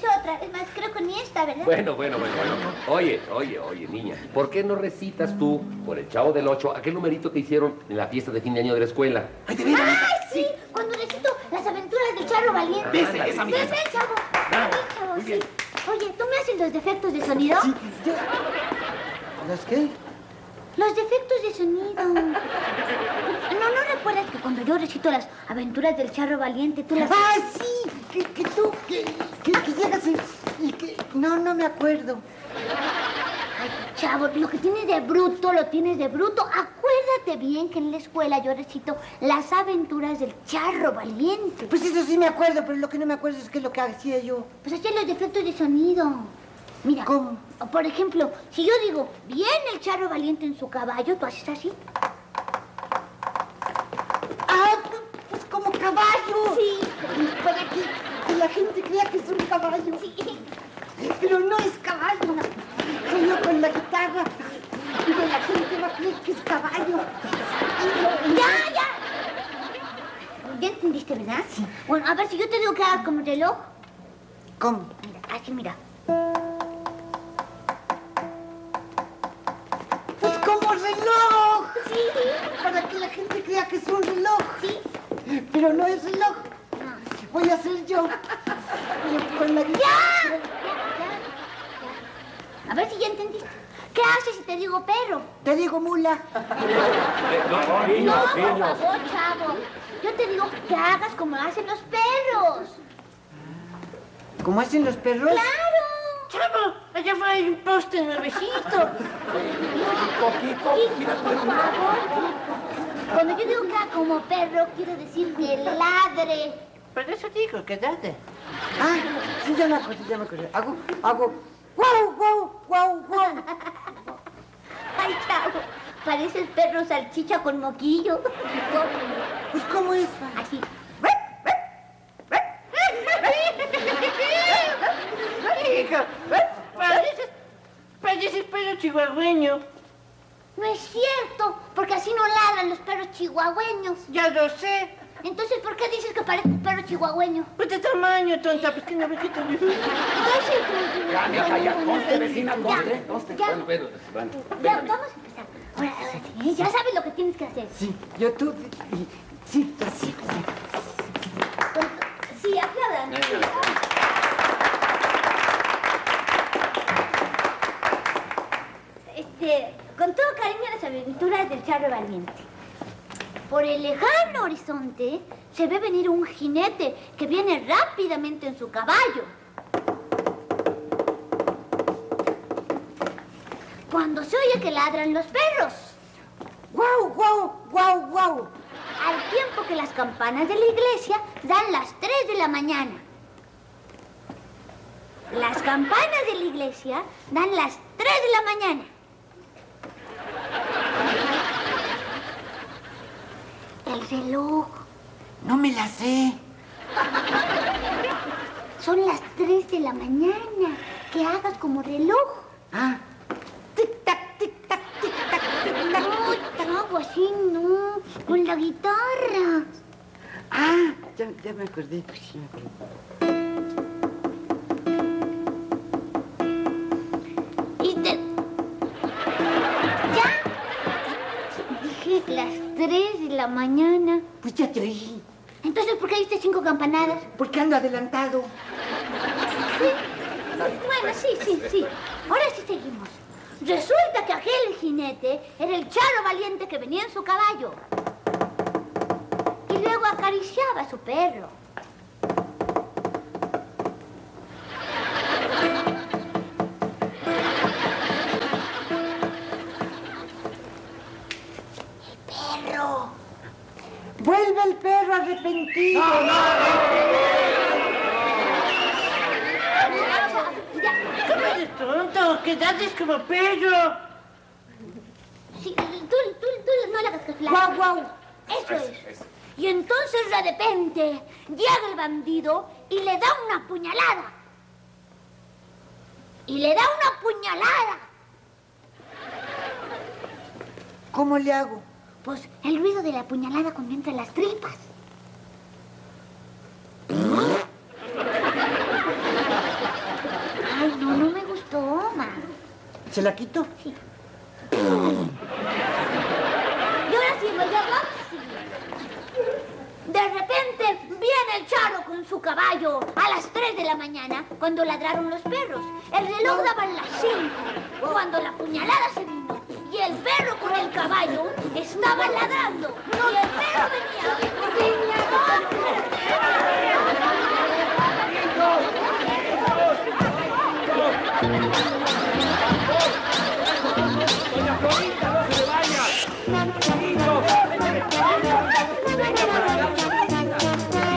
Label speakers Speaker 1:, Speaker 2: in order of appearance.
Speaker 1: otra. Es más, creo que ni esta, ¿verdad?
Speaker 2: Bueno. Oye, niña. ¿Por qué no recitas tú, por el Chavo del Ocho, aquel numerito que hicieron en la fiesta de fin de año de la escuela?
Speaker 1: ¡Ay, de veras! ¡Ay, sí! Cuando recito las aventuras del Charro Valiente.
Speaker 2: Esa misma.
Speaker 1: Ven, Chavo. Chavo,
Speaker 2: Muy bien.
Speaker 1: Oye, ¿tú me haces los defectos de sonido?
Speaker 3: Sí, yo... ¿Los qué?
Speaker 1: Los defectos de sonido. ¿No recuerdas que cuando yo recito las aventuras del Charro Valiente, tú las...
Speaker 3: ¡Ah, sí! Que tú, que llegas y que... No me acuerdo.
Speaker 1: Ay, Chavo, lo que tienes de bruto, lo tienes de bruto. Acuérdate bien que en la escuela yo recito las aventuras del Charro Valiente.
Speaker 3: Pues eso sí me acuerdo, pero lo que no me acuerdo es qué es lo que hacía yo.
Speaker 1: Pues hacía los defectos de sonido. Mira.
Speaker 3: ¿Cómo?
Speaker 1: Por ejemplo, si yo digo, viene el Charro Valiente en su caballo, tú haces así.
Speaker 3: ¡Ah, pues como caballo!
Speaker 1: Sí.
Speaker 3: Para que la gente crea que es un caballo.
Speaker 1: Sí.
Speaker 3: Pero no es caballo. Soy yo con la guitarra. Y la gente va a creer que es caballo.
Speaker 1: ¡Ya! ¿Ya entendiste, verdad?
Speaker 3: Sí.
Speaker 1: Bueno, a ver, si yo te digo que hagas como reloj.
Speaker 3: ¿Cómo?
Speaker 1: Mira, así, mira.
Speaker 3: ¡Pues como reloj!
Speaker 1: Sí.
Speaker 3: Para que la gente crea que es un reloj.
Speaker 1: Sí.
Speaker 3: Pero no es reloj.
Speaker 1: No.
Speaker 3: Voy a hacer yo. Con la guitarra.
Speaker 1: ¡Ya! A ver si ya entendiste. ¿Qué haces si te digo perro?
Speaker 3: Te digo mula.
Speaker 2: Niños.
Speaker 1: Por favor, Chavo. Yo te digo que hagas como hacen los perros.
Speaker 3: ¿Cómo hacen los perros?
Speaker 1: ¡Claro!
Speaker 3: ¡Chavo! Allá fue hay un poste nuevecito.
Speaker 2: Kiko, mira,
Speaker 1: Por favor, Kiko. Cuando yo digo que haga como perro, quiero decir que ladre.
Speaker 3: Por eso digo, quédate. Ah, sí, ya me acuerdo. Hago... ¡Guau!
Speaker 1: Ay, Chavo, pareces perro salchicha con moquillo.
Speaker 3: Pues, ¿cómo es?
Speaker 1: Así.
Speaker 3: Hijo, pareces perro chihuahueño.
Speaker 1: No es cierto, porque así no ladran los perros chihuahueños.
Speaker 3: Ya lo sé.
Speaker 1: Entonces, ¿por qué dices que parezco un perro chihuahueño?
Speaker 3: Pues de tamaño, tonta, pues que no ves que te...
Speaker 2: Ya, conste, vecina, conste.
Speaker 1: Ya.
Speaker 2: Bueno.
Speaker 1: Ya, vamos a empezar. Ahora sí, ya sabes lo que tienes que hacer.
Speaker 3: Sí, yo tú... Sí, así.
Speaker 1: Sí, aplaudan. Con todo cariño, las aventuras del Charro Valiente. Por el lejano horizonte se ve venir un jinete que viene rápidamente en su caballo. Cuando se oye que ladran los perros.
Speaker 3: ¡Guau!
Speaker 1: Al tiempo que las campanas de la iglesia dan las 3 de la mañana. Las campanas de la iglesia dan las 3 de la mañana. El reloj.
Speaker 3: No me la sé.
Speaker 1: Son las 3 de la mañana. Que hagas como reloj.
Speaker 3: Ah. Tic-tac, tic-tac, tic-tac, tic-tac.
Speaker 1: No, Chavo, así no. Con la guitarra.
Speaker 3: Ah, ya me acordé. Pues sí, me acordé.
Speaker 1: Dije las 3 de la mañana.
Speaker 3: Pues ya te oí.
Speaker 1: Entonces, ¿por qué diste 5 campanadas?
Speaker 3: Porque ando adelantado.
Speaker 1: Sí. Bueno, sí. Ahora sí seguimos. Resulta que aquel jinete era el Charro Valiente que venía en su caballo. Y luego acariciaba a su perro.
Speaker 3: ¡Vuelve el perro arrepentido! ¿Cómo eres tonto? ¡Quédate como perro!
Speaker 1: Sí, tú no le hagas caso.
Speaker 3: ¡Guau!
Speaker 1: Eso es. Y entonces de repente llega el bandido y le da una puñalada.
Speaker 3: ¿Cómo le hago?
Speaker 1: Pues el ruido de la puñalada cuando entra en las tripas.
Speaker 3: ¿Se la quito?
Speaker 1: Sí. Y ahora sí, ¿verdad? De repente viene el charro con su caballo a las 3 de la mañana cuando ladraron los perros. El reloj daba las 5 cuando la puñalada se vino. Y el perro con el caballo estaba ladrando. Y el perro venía.